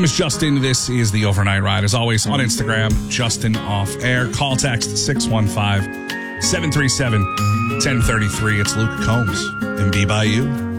name is Justin. This is the Overnight Ride. As always, on Instagram, Justin Off Air. Call text 615-737-1033. It's Luke Combs. And be by you.